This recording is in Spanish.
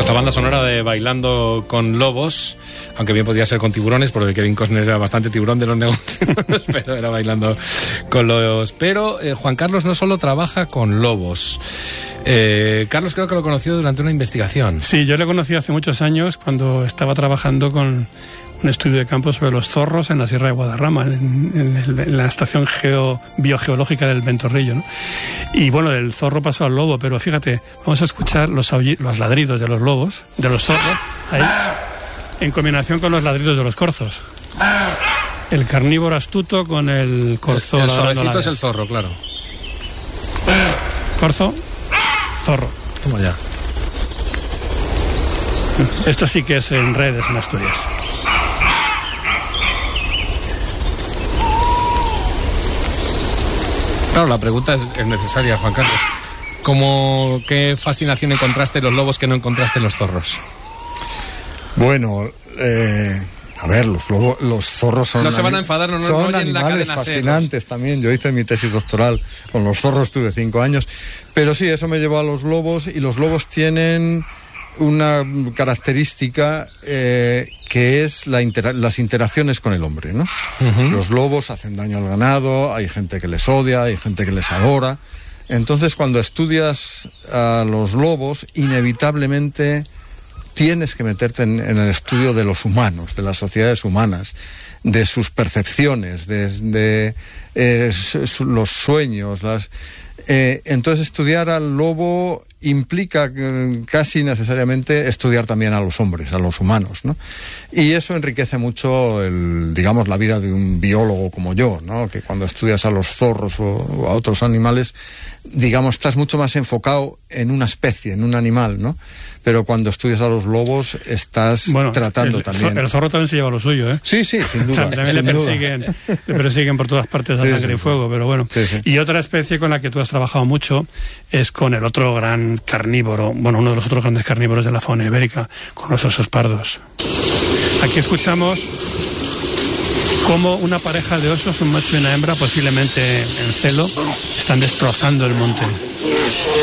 Pues la banda sonora de Bailando con Lobos, aunque bien podía ser con tiburones, porque Kevin Costner era bastante tiburón de los negocios, pero era Bailando con Lobos. Pero Juan Carlos no solo trabaja con lobos. Carlos creo que lo conoció durante una investigación. Sí, yo lo conocí hace muchos años cuando estaba trabajando con un estudio de campo sobre los zorros en la Sierra de Guadarrama, en la estación biogeológica del Ventorrillo, ¿no? Y bueno, del zorro pasó al lobo, pero fíjate, vamos a escuchar los ladridos de los lobos, de los zorros, ahí, en combinación con los ladridos de los corzos. El carnívoro astuto con el corzo. El suavecito es el zorro, claro. Corzo, zorro. Toma ya. Esto sí que es en redes en Asturias. Claro, la pregunta es necesaria, Juan Carlos. ¿Qué fascinación encontraste en los lobos que no encontraste en los zorros? Bueno, a ver, los zorros son... No se van a enfadar, son animales fascinantes también. Yo hice mi tesis doctoral con los zorros, tuve 5 años. Pero sí, eso me llevó a los lobos, y los lobos tienen una característica que es las interacciones con el hombre, ¿no? Uh-huh. Los lobos hacen daño al ganado, hay gente que les odia, hay gente que les adora. Entonces, cuando estudias a los lobos, inevitablemente tienes que meterte en el estudio de los humanos, de las sociedades humanas, de sus percepciones, de los sueños. Entonces, estudiar al lobo implica casi necesariamente estudiar también a los hombres, a los humanos, ¿no? Y eso enriquece mucho la vida de un biólogo como yo, ¿no? Que cuando estudias a los zorros o a otros animales, estás mucho más enfocado en una especie, en un animal, ¿no? Pero cuando estudias a los lobos estás tratando también. El zorro también se lleva lo suyo, ¿eh? Sí, sin duda. También le persiguen por todas partes a sangre y fuego, pero bueno. Sí. Y otra especie con la que tú has trabajado mucho es con el otro gran carnívoro, uno de los otros grandes carnívoros de la fauna ibérica, con los osos pardos. Aquí escuchamos cómo una pareja de osos, un macho y una hembra, posiblemente en celo, están destrozando el monte.